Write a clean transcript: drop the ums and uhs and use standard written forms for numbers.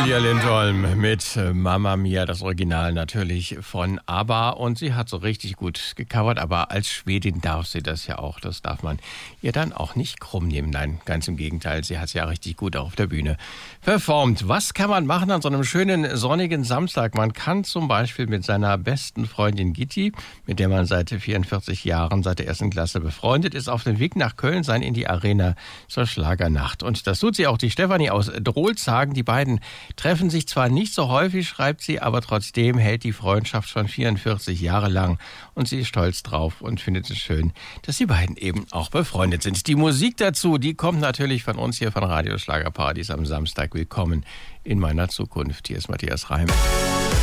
Julia Lindholm mit Mamma Mia, das Original natürlich von ABBA. Und sie hat so richtig gut gecovert, aber als Schwedin darf sie das ja auch. Das darf man ihr dann auch nicht krumm nehmen. Nein, ganz im Gegenteil, sie hat es ja richtig gut auch auf der Bühne performt. Was kann man machen an so einem schönen sonnigen Samstag? Man kann zum Beispiel mit seiner besten Freundin Gitti, mit der man seit 44 Jahren, seit der 1. Klasse befreundet ist, auf dem Weg nach Köln sein in die Arena zur Schlagernacht. Und das tut sie auch die Stefanie aus Drolshagen. Die beiden treffen sich zwar nicht so häufig, schreibt sie, aber trotzdem hält die Freundschaft schon 44 Jahre lang. Und sie ist stolz drauf und findet es schön, dass die beiden eben auch befreundet sind. Die Musik dazu, die kommt natürlich von uns hier von Radio Schlagerparadies am Samstag. Willkommen in meiner Zukunft. Hier ist Matthias Reim.